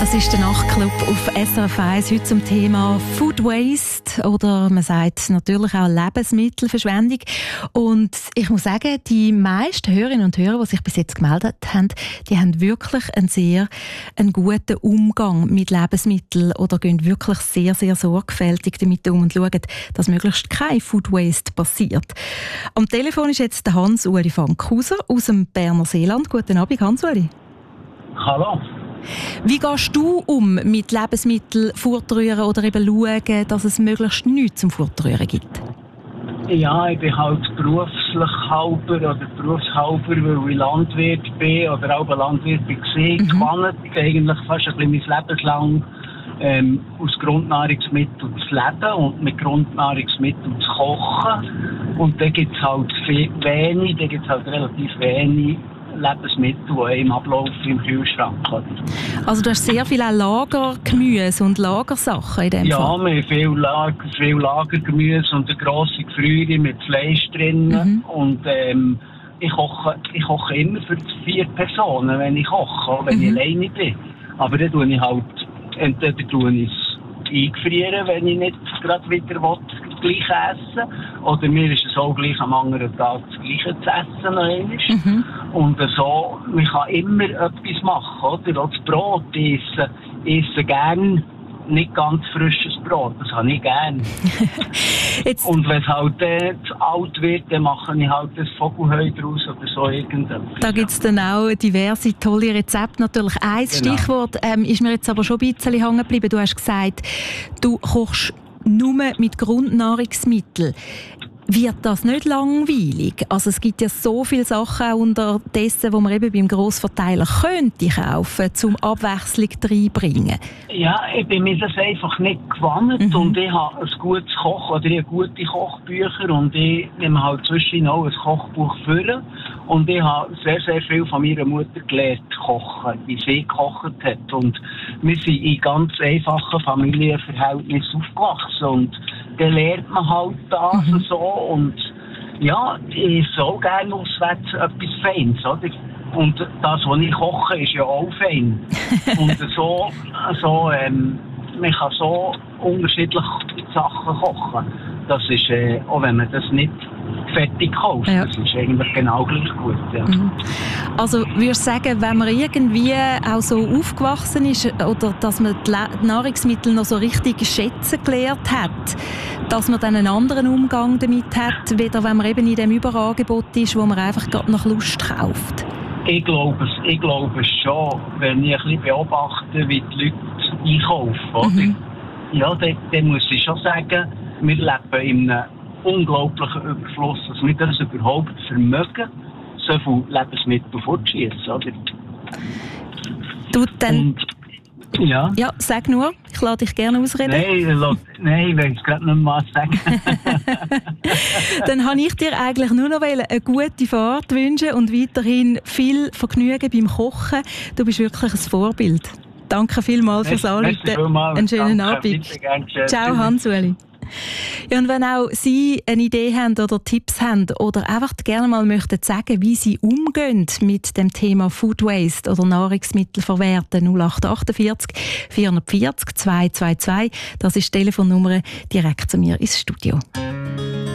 Das ist der Nachtclub auf SRF 1 heute zum Thema Food Waste oder man sagt natürlich auch Lebensmittelverschwendung. Und ich muss sagen, die meisten Hörerinnen und Hörer, die sich bis jetzt gemeldet haben, die haben wirklich einen guten Umgang mit Lebensmitteln oder gehen wirklich sehr, sehr sorgfältig damit um und schauen, dass möglichst kein Food Waste passiert. Am Telefon ist jetzt der Hans-Uli Fankhauser aus dem Berner Seeland. Guten Abend, Hans-Uli. Hallo. Wie gehst du um mit Lebensmitteln fortrühren oder eben schauen, dass es möglichst nichts zum Fortrühren gibt? Ja, ich bin halt berufshalber, weil ich Landwirt bin oder auch Landwirt war, eigentlich fast ein bisschen mein Leben lang aus Grundnahrungsmitteln zu leben und mit Grundnahrungsmitteln zu kochen. Und da gibt es halt relativ wenig Lebensmittel, die im Ablauf im Kühlschrank haben. Also du hast sehr viel Lagergemüse und Lagersachen in dem Fall? Ja, wir haben viel Lagergemüse und eine grosse Gefrierung mit Fleisch drin. Und ich koche immer für 4 Personen, wenn ich koche, auch wenn ich alleine bin. Aber dann tue ich halt, entweder eingefrieren, wenn ich nicht gerade wieder gleich essen will. Oder mir ist es auch gleich am anderen Tag das Gleiche zu essen noch einmal. Und so, man kann immer etwas machen, oder? Auch das Brot esse gerne nicht ganz frisches Brot, das habe ich gerne. Und wenn es halt zu alt wird, dann mache ich halt das Vogelheu draus oder so irgendetwas. Da gibt es dann auch diverse tolle Rezepte. Natürlich ein Stichwort ist mir jetzt aber schon ein bisschen hängen geblieben. Du hast gesagt, du kochst nur mit Grundnahrungsmitteln. Wird das nicht langweilig? Also es gibt ja so viele Sachen unterdessen, die man eben beim Grossverteiler könnte kaufen, zum Abwechslung reinbringen. Ja, ich bin mir das einfach nicht gewohnt und ich habe ein gutes Koch oder ich habe gute Kochbücher und ich nehme halt zwischendurch auch ein Kochbuch für und ich habe sehr, sehr viel von meiner Mutter gelernt kochen, wie sie gekocht hat und wir sind in ganz einfachen Familienverhältnissen aufgewachsen und dann lernt man halt das so und ja, ich esse auch gerne auswärts etwas Feines, oder? Und das, was ich koche, ist ja auch fein. Und man kann so unterschiedliche Sachen kochen. Das ist, auch wenn man das nicht fertig kauft, das ist eigentlich genau gleich gut. Ja. Also würdest du sagen, wenn man irgendwie auch so aufgewachsen ist oder dass man die Nahrungsmittel noch so richtig schätzen gelernt hat, dass man dann einen anderen Umgang damit hat, weder wenn man eben in dem Überangebot ist, wo man einfach gerade nach Lust kauft? Ich glaube es schon, wenn ich ein bisschen beobachte, wie die Leute einkaufen. Oder? Ja, dann muss ich schon sagen, wir leben in einem unglaublichen Überfluss, dass wir das überhaupt vermögen, so viele Lebensmittel fortzuschießen, oder? Du dann... Ja, sag nur. Ich lasse dich gerne ausreden. Nein, ich will es gerade nicht mehr sagen. Dann habe ich dir eigentlich nur noch eine gute Fahrt wünschen und weiterhin viel Vergnügen beim Kochen. Du bist wirklich ein Vorbild. Danke vielmals fürs Anrufen. Einen schönen Abend. Ciao, Hans-Uli. Ja, und wenn auch Sie eine Idee haben oder Tipps haben oder einfach gerne mal möchten sagen, wie Sie umgehen mit dem Thema Food Waste oder Nahrungsmittelverwerten, 0848 440 222, das ist die Telefonnummer direkt zu mir ins Studio.